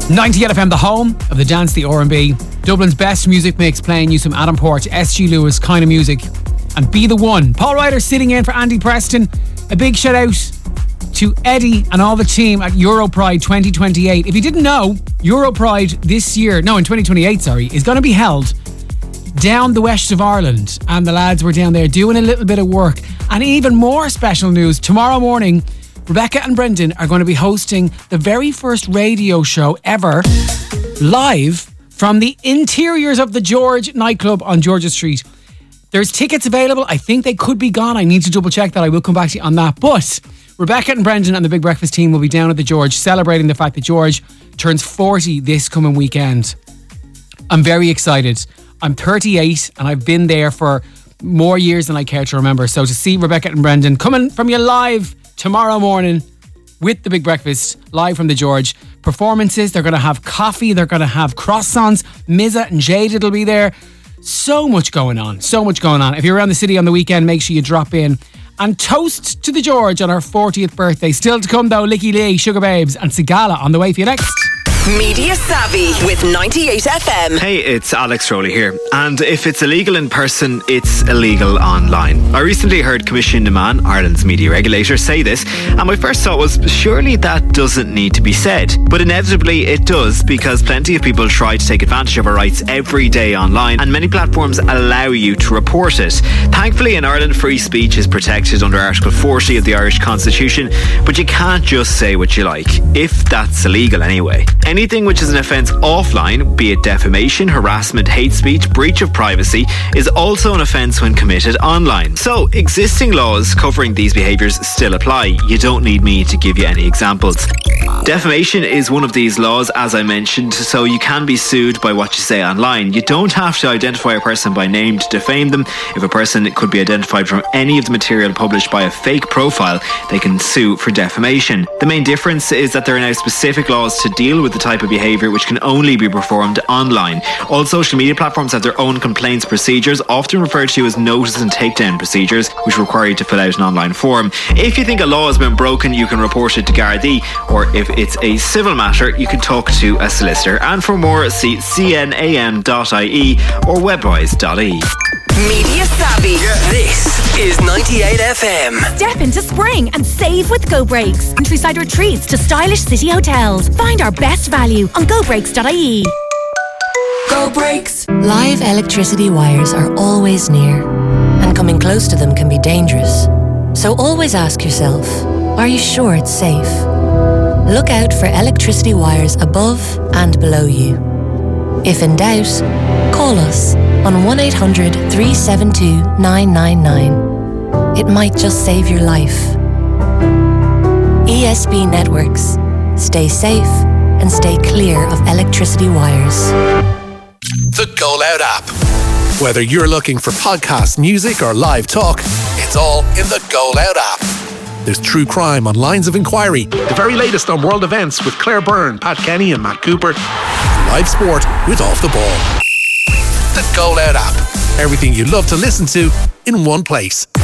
98 FM, the home of the dance, the R&B. Dublin's best music mix, playing you some Adam Port, SG Lewis kind of music. And Be The One. Paul Ryder sitting in for Andy Preston. A big shout out to Eddie and all the team at Europride 2028. If you didn't know, Europride this year, in 2028, is going to be held down the west of Ireland. And the lads were down there doing a little bit of work. And even more special news, tomorrow morning, Rebecca and Brendan are going to be hosting the very first radio show ever live from the interiors of the George nightclub on George's Street. There's tickets available. I think they could be gone. I need to double check that. I will come back to you on that. But Rebecca and Brendan and the Big Breakfast team will be down at the George celebrating the fact that George turns 40 this coming weekend. I'm very excited. I'm 38 and I've been there for more years than I care to remember. So to see Rebecca and Brendan coming from you live tomorrow morning with the Big Breakfast, live from the George. Performances, they're going to have coffee, they're going to have croissants. Mizza and Jade will be there. So much going on. If you're around the city on the weekend, make sure you drop in and toast to the George on our 40th birthday. Still to come though, Licky Lee, Sugar Babes and Sigala on the way for you next. Media Savvy with 98 FM. Hey, it's Alex Rowley here. And if it's illegal in person, it's illegal online. I recently heard Commission Naman, Ireland's media regulator, say this, and my first thought was, surely that doesn't need to be said. But inevitably it does, because plenty of people try to take advantage of our rights every day online, and many platforms allow you to report it. Thankfully in Ireland, free speech is protected under Article 40 of the Irish Constitution, but you can't just say what you like, if that's illegal anyway. Anything which is an offence offline, be it defamation, harassment, hate speech, breach of privacy, is also an offence when committed online. So, existing laws covering these behaviours still apply. You don't need me to give you any examples. Defamation is one of these laws, as I mentioned, so you can be sued by what you say online. You don't have to identify a person by name to defame them. If a person could be identified from any of the material published by a fake profile, they can sue for defamation. The main difference is that there are now specific laws to deal with the type of behaviour which can only be performed online. All social media platforms have their own complaints procedures, often referred to as notice and takedown procedures, which require you to fill out an online form. If you think a law has been broken, you can report it to Gardaí, or if it's a civil matter, you can talk to a solicitor. And for more, see cnam.ie or webwise.ie. Media Savvy. This is 98 FM. Step into spring and save with Go Breaks. Countryside retreats to stylish city hotels. Find our best value on gobreaks.ie. Go Breaks. Live electricity wires are always near, and coming close to them can be dangerous. So always ask yourself, are you sure it's safe? Look out for electricity wires above and below you. If in doubt, call us on 1-800-372-999. It might just save your life. ESB Networks. Stay safe and stay clear of electricity wires. The Go Loud app. Whether you're looking for podcast, music or live talk, it's all in the Go Loud app. There's true crime on Lines of Inquiry, the very latest on world events with Claire Byrne, Pat Kenny and Matt Cooper, live sport with Off the Ball. The Go Loud app. Everything you love to listen to in one place.